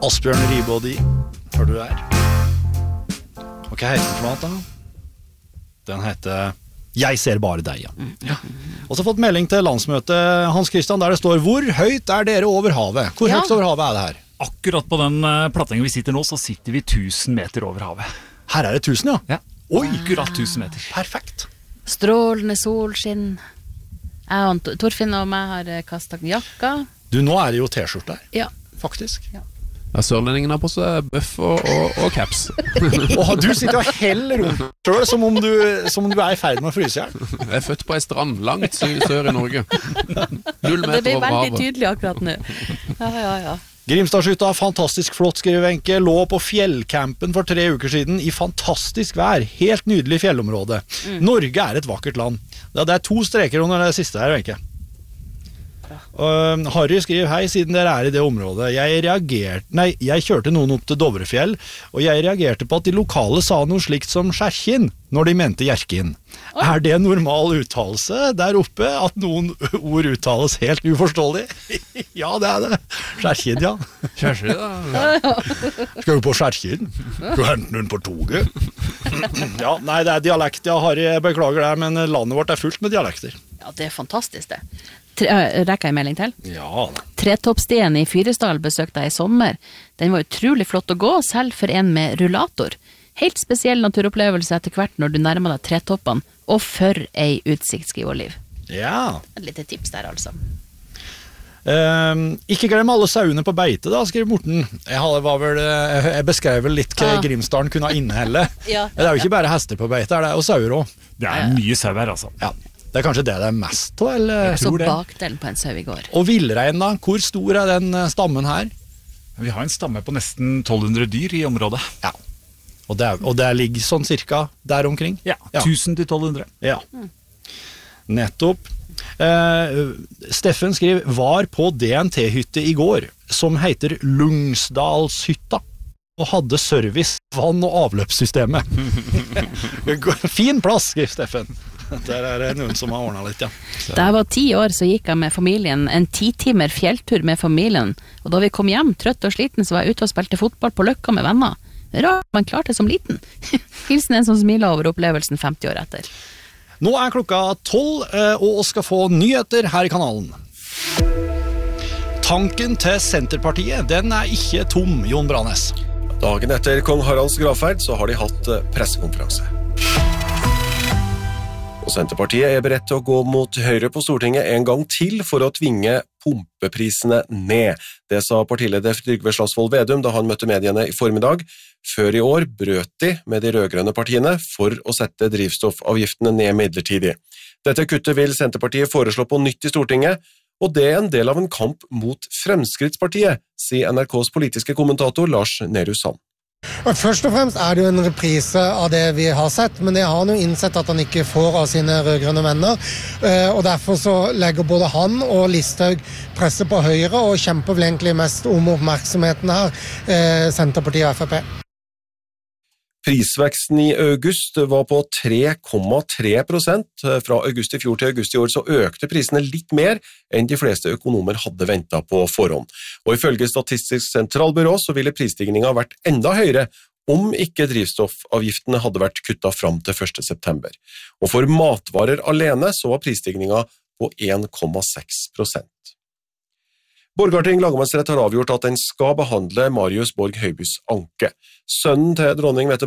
Asbjørn Ribodi, hør du der. Og hva heter den for noe da? Den heter Jeg ser bare deg, ja. Og så fått melding til landsmøtet, Hans Christian, der det står: Hvor høyt er dere over havet? Hvor høyt over havet er det her? Akkurat på den plattingen vi sitter nå, så sitter vi 1000 meter over havet. Her er det 1000, ja. Oi, akkurat 1000 meter. Perfekt. Strålende solskinn. Jeg og Torfinn og meg har kastet jakka. Du, nå er det jo t-skjorte her. Ja. Faktisk. Ja. Sørlendingen har på seg bøff og caps. Og du sitter og heller rundt selv som om du er i ferd med å fryse ihjel. Jeg er født på en strand langt sør i Norge. 0 meter Det over blir veldig havet. tydelig akkurat nå. Ja. Grimstadshytta, fantastisk flott, skriver Wenche. Lå på fjellcampen for 3 uker siden i fantastisk vær. Helt nydelig fjellområde. Norge er et vakkert land. Det er 2 streker under det siste her, Wenche. Harry skriver: Hei, siden dere er i det området. Jeg kjørte noen opp til Dovrefjell, og jeg reagerte på at de lokale sa noe slikt som Skjerkin når de mente Hjerkin. Er det normal uttalelse der oppe at noen ord uttales helt uforståelig? Ja, det er det. Skjerkin, ja. Kjæreste, da. Skal du på Skjerkin? Skal du hente noen på toget? Ja, nei, det er dialekt, ja, Harry, jeg beklager det, men landet vårt er fullt med dialekter. Ja, det er fantastisk det. Rekker jeg melding til? Ja. Tretoppstien i Fyresdal besøkte jeg i sommer. Den var utrolig flott å gå, selv for en med rullator. Helt spesiell naturopplevelse etter hvert når du nærmer deg tretoppene, og for ei utsikt, skriver Liv. Ja. Et lite tips der, altså. Ikke glem alle sauene på beite da, skriver Morten. Jeg beskrev vel litt hva Grimsdalen kunne ha innehelle. Ja. Det er jo ikke bare hester på beite, det er jo sauer også. Det er mye sau her, altså. Ja. Det er kanskje det er mest av, eller? Så bakdelen på en sau i går. Og villrein da, hvor stor er den stammen her? Vi har en stamme på nesten 1200 dyr i området. Ja, og det ligger sånn cirka der omkring? Ja, 1000 til 1200. Ja, nettopp. Steffen skriver: Var på DNT-hytte i går, som heter Lungsdalshytta, og hadde service, vann- og avløpssystemet. Fin plass, skriver Steffen. Der er det noen som har ordnet litt, ja. Da jeg var 10 år, så gikk jeg med familien en 10-timer fjelltur med familien, og da vi kom hjem trøtt og sliten, så var jeg ute og spilte fotball på Løkka med venner. Rart man klarte som liten. Hilsen en som smiler over opplevelsen 50 år etter. Nå er klokka 12, og skal få nyheter her i kanalen. Tanken til Senterpartiet, den er ikke tom, Jon Branes. Dagen etter kong Haralds gravferd så har de hatt pressekonferanse. Og Senterpartiet er beredt til å gå mot Høyre på Stortinget en gang til for å tvinge pumpeprisene ned. Det sa partileder Trygve Slagsvold Vedum da han møtte mediene i formiddag. Før i år brøt de med de rødgrønne partiene for å sette drivstoffavgiftene ned midlertidig. Dette kuttet vil Senterpartiet foreslå på nytt i Stortinget, og det er en del av en kamp mot Fremskrittspartiet, sier NRKs politiske kommentator Lars Nehru Sand. Først og fremst er det jo en reprise av det vi har sett, men det har han jo innsett at han ikke får av sine rødgrønne venner, og derfor så legger både han og Listhaug presset på Høyre, og kjemper vel egentlig mest om oppmerksomheten her, Senterpartiet og FrP. Prisveksten i august var på 3,3%. Fra august i fjor til august i år så økte prisene litt mer enn de fleste økonomer hadde ventet på forhånd. Og ifølge Statistisk sentralbyrå så ville prisstigningen vært enda høyere om ikke drivstoffavgiftene hadde vært kuttet fram til 1. september. Og for matvarer alene så var prisstigningen på 1,6%. Borgarting lagmannsrett har avgjort at den skal behandle Marius Borg Høibys anke. Sønnen til dronning Mette